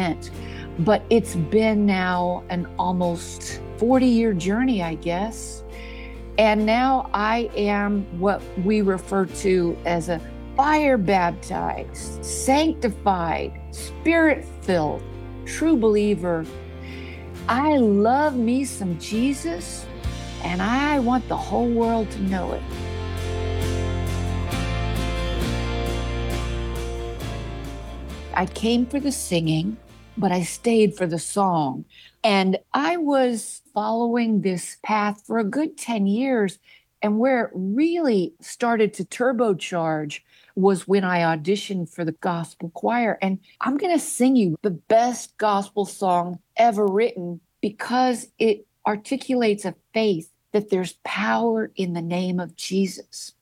meant. But it's been now an almost 40-year journey, I guess. And now I am what we refer to as a fire baptized, sanctified, spirit filled, true believer. I love me some Jesus, and I want the whole world to know it. I came for the singing, but I stayed for the song. And I was following this path for a good 10 years. And where it really started to turbocharge was when I auditioned for the gospel choir. And I'm going to sing you the best gospel song ever written because it articulates a faith that there's power in the name of Jesus.